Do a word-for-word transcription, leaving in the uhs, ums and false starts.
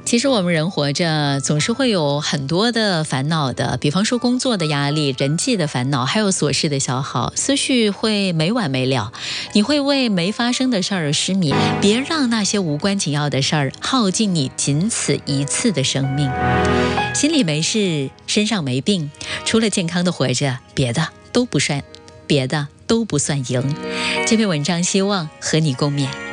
其实我们人活着总是会有很多的烦恼的，比方说工作的压力、人际的烦恼，还有琐事的消耗，思绪会没完没了。你会为没发生的事儿失眠，别让那些无关紧要的事儿耗尽你仅此一次的生命。心里没事，身上没病，除了健康的活着，别的都不算，别的都不算赢。这篇文章希望和你共勉。